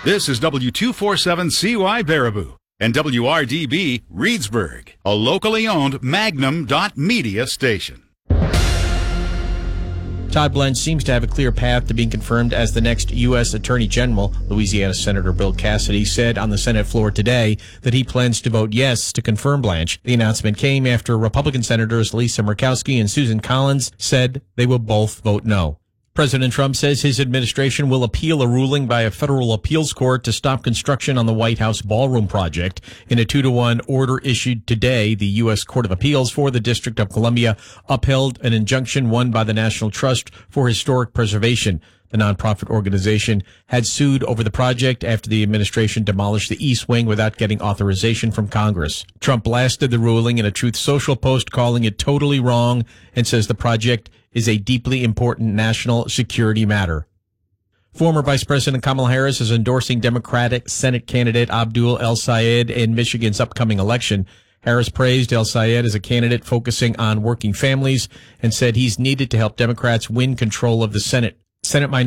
This is W247CY Baraboo and WRDB Reedsburg, a locally owned Magnum.media station. Todd Blanche seems to have a clear path to being confirmed as the next U.S. Attorney General. Louisiana Senator Bill Cassidy said on the Senate floor today that he plans to vote yes to confirm Blanche. The announcement came after Republican Senators Lisa Murkowski and Susan Collins said they will both vote no. President Trump says his administration will appeal a ruling by a federal appeals court to stop construction on the White House ballroom project. In a 2-1 order issued today, the U.S. Court of Appeals for the District of Columbia upheld an injunction won by the National Trust for Historic Preservation. The nonprofit organization had sued over the project after the administration demolished the East Wing without getting authorization from Congress. Trump blasted the ruling in a Truth Social post, calling it totally wrong, and says the project is a deeply important national security matter. Former Vice President Kamala Harris is endorsing Democratic Senate candidate Abdul El-Sayed in Michigan's upcoming election. Harris praised El-Sayed as a candidate focusing on working families and said he's needed to help Democrats win control of the Senate. Senate Minority